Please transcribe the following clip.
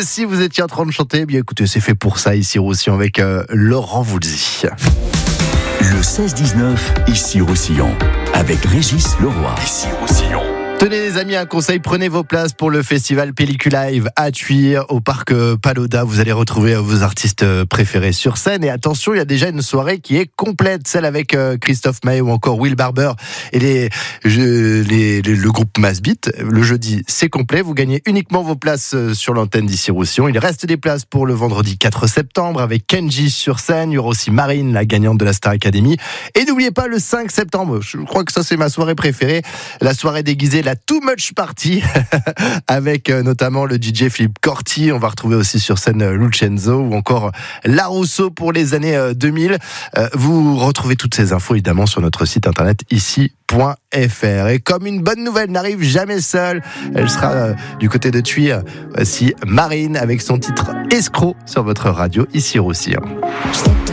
aussi vous étiez en train de chanter, bien écoutez, c'est fait pour ça ici Roussillon avec Laurent Voulzy. Le 16-19, ici Roussillon, avec Régis Leroy. Ici Roussillon. Tenez les amis, un conseil, prenez vos places pour le festival Pellicule Live à Thuir, au parc Palau-Da. Vous allez retrouver vos artistes préférés sur scène. Et attention, il y a déjà une soirée qui est complète, celle avec Christophe Maé ou encore Will Barber et le groupe Massbeat. Le jeudi, c'est complet. Vous gagnez uniquement vos places sur l'antenne d'ici Roussillon. Il reste des places pour le vendredi 4 septembre avec Kenji sur scène. Il y aura aussi Marine, la gagnante de la Star Academy. Et n'oubliez pas le 5 septembre, je crois que ça c'est ma soirée préférée, la soirée déguisée, la Too Much Party avec notamment le DJ Philippe Corti. On va retrouver aussi sur scène Lucenzo ou encore La Rousseau pour les années 2000. Vous retrouvez toutes ces infos évidemment sur notre site internet ici.fr. Et comme une bonne nouvelle n'arrive jamais seule, elle sera du côté de Thuir. Voici Marine avec son titre Escroc sur votre radio ici Roussillon.